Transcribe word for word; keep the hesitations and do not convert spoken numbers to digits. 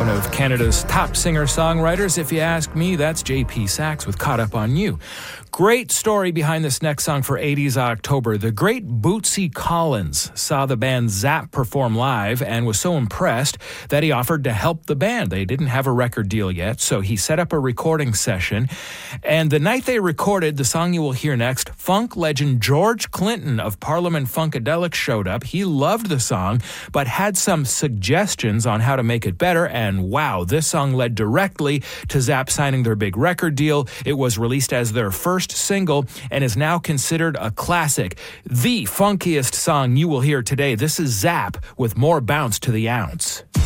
one of Canada's top singer-songwriters. If you ask me, that's J P Saxe with Caught Up on You. Great story behind this next song for eighties October. The great Bootsy Collins saw the band Zapp perform live and was so impressed that he offered to help the band. They didn't have a record deal yet, so he set up a recording session. And the night they recorded the song you will hear next, funk legend George Clinton of Parliament Funkadelic showed up. He loved the song, but had some suggestions on how to make it better. And wow, this song led directly to Zapp signing their big record deal. It was released as their first single and is now considered a classic. The funkiest song you will hear today. This is Zapp with More Bounce to the Ounce.